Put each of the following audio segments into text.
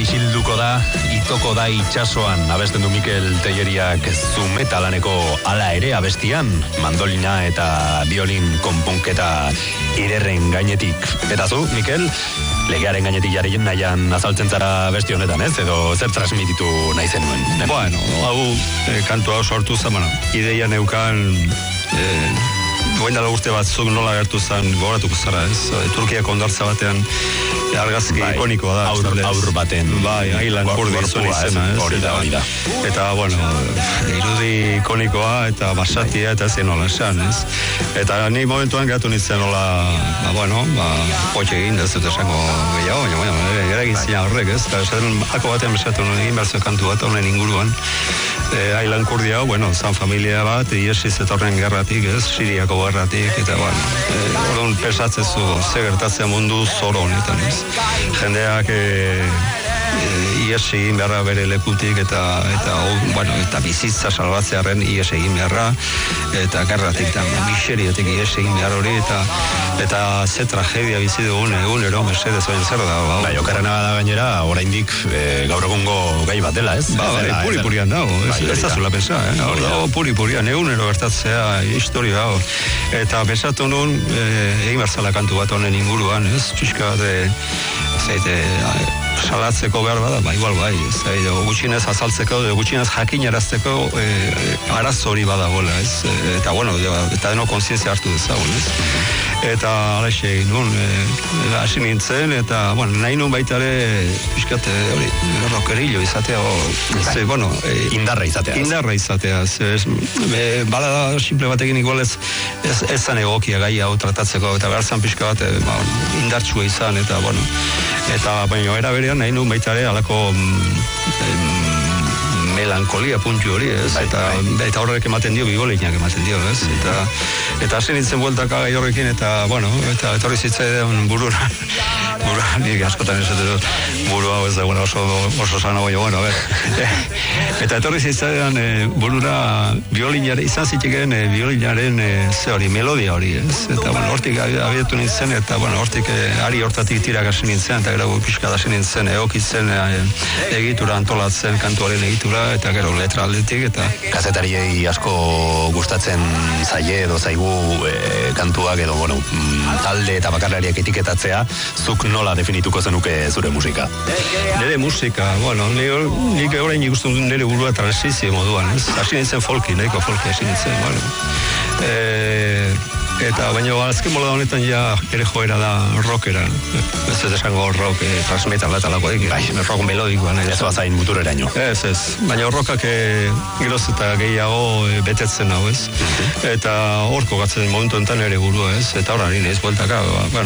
isilduko da, itoko da itxasoan, abesten du Mikel Telleriak Zumeta laneko Hala ere abestian, mandolina eta biolin konponketa iderren gainetik. Eta zu, Mikel, legearen gainetik jarri nahian azaltzen zara besti honetan, ez? Edo zer transmititu nahi zenuen? Bueno, hau kantu hau sortu zen, ideia neukan... Goindala urte batzuk nola gertu zen gogoratuko zara, ez? Turkiako hondartza batean argazki ikonikoa da. Aur baten. Bai, Ailan Kurdi zuen izena, ez? Hori da. Eta, bueno, irudi ikonikoa eta basatia eta zen nola esan, ez? Eta ni momentuan geratu nintzen nola, potxe egin, ez dut esango gehiago, baina, eragin zina horrek, ez? Eta esan, ako batean besatu egin behar kantu bat honen inguruan. Ailan Kurdi hau, zan familia bat, iesi zetorren gerratik, ez? Siriako gerratik, eta, orduan pesatzezu ze gertatzea mundu zoro honetan, ez? Jendeak ies egin beharra bere lekutik eta bizitza salbatzearen ies egin beharra eta gerratik eta miseriotik ies egin behar hori eta ze tragedia bizi dugun egunero mesedez baina zer da. Bai, okarrena da gainera, oraindik gaur egungo gai bat dela, ez? Puri-purian dago, ez da zula pensa, puri-purian, egunero gertatzea historia dago. Eta pensatu nun, egin barzala kantu bat honen inguruan, ez? Txiska salatzeko behar bada, igual bai, gutxinez azaltzeko, gutxinez jakinarazteko arazo hori badagoela, ez? Eta, eta deno kontzientzia hartu dezagun, ez? Eta alaxe egin nun, hasi nintzen, eta, nahi nun baita ere, piskat, hori, rokerillo izatea, indarra izatea. Indarra izatea, bala da, simple batekin igual ez zan egokia gai hau tratatzeko, eta behar zan pixka bat, indartsua izan, eta, baina, era berean nahi nun baita ere alako melankolia puntu hori, ez? Eta horrek ematen dio, bigolinak ematen dio, ez? Eta hasi nintzen bueltaka gai horrekin, eta etorri zitzaidan burura, nik askotan esate dut, buru hau ez da, oso sano baina, eta etorri zitzaidan burura violinare, izan zitekeen violinaren ze hori, melodia hori, ez? Eta, hortik abietu nintzen, eta, hortik ari hortatik tirak hasi nintzen, eta gero pixka hasi nintzen, egokitzen egitura antolatzen, kantuaren egitura, eta gero letra aldetik, eta... Kazetariei asko gustatzen zaie edo zaigu kantuak edo, talde eta bakarlariak etiketatzea, zuk nola definituko zenuke zure musika? Nire musika, nik orain ikusten dut nire burua transizio moduan, ez? Hasi nintzen folki, nahiko folki hasi nintzen, Eta, baina, azken mola honetan ja ere joera da rockera. Ez esango rock transmetal eta lako dik, rock melodikoan. Ez bazain mutureraino. Ez. Baina rockak geroz eta gehiago betetzen hau, ez? Eta horko gatzen momentu enten ere burua, ez? Eta horari nahiz bueltaka,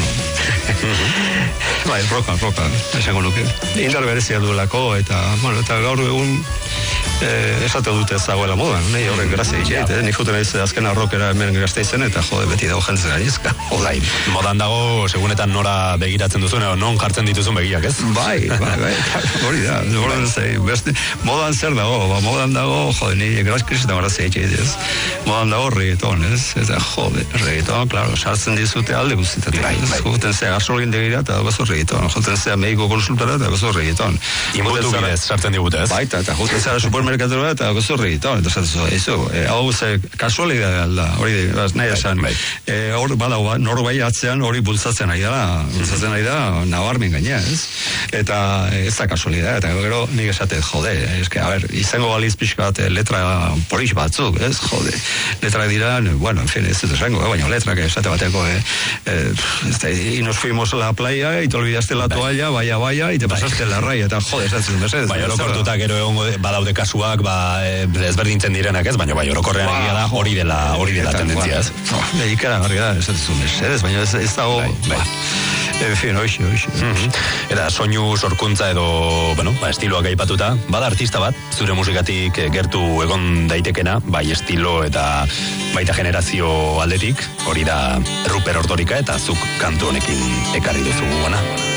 roka, esango nuke. Indar berezia duelako, eta gaur egun esate dute ez dagoela modan, nahi horren grazia egite, nik juten ez azkena rockera hemen Gasteizen, eta beti dago jentzen gainezka. Modan dago, segunetan nora begiratzen duzun, non jartzen dituzun begiak, ez? Bai, hori da, modan zer dago, modan dago, ni grazkrisetan grazia egite, ez? Modan dago reggaeton, ez? Eta, reggaeton, klaro, sartzen dizute alde guztitatik, ez? Juten zea gasolin degira, eta gozo reggaeton, juten zea mediko konsultara, eta gozo reggaeton. Inbutu bidez, sartzen digute, ez? Baita, eta juten zea supermerkatura, eta gozo reggaeton, eta hau ze kasualidadea da, hori nahi esan, hor badago, norbait atzean hori bultzatzen nahi da, nabarmen gaina, ez? Eta ez da kasualidad, eta gero nik esate, izango baliz pixka bat letra porix batzuk, ez? Letra dira, ez dut esango, baina letrak esate bateko, y nos fuimos a la playa, y te olvidaste la toalla, vaya, y te pasaste la raya, eta esatzen, mesedez. Bai, orokortuta gero egongo badaude kasuak, ezberdintzen direnak, ez? Baina orokorrean egia da hori dela tendentzia, ez? Ikaragarri da, esatzen, mesedez, baina ez dago... En fin, hoxe. Eta soinu sorkuntza edo, estiloak aipatuta, bada artista bat, zure musikatik gertu egon daitekena, bai estilo eta baita generazio aldetik, hori da Ruper Ordorika eta zuk kantu honekin ekarri duzu gana.